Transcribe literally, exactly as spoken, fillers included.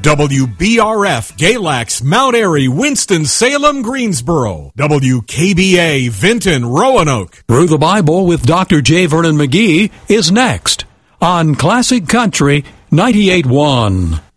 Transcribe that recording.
W B R F, Galax, Mount Airy, Winston-Salem, Greensboro. W K B A, Vinton, Roanoke. Through the Bible with Doctor J. Vernon McGee is next on Classic Country ninety-eight point one.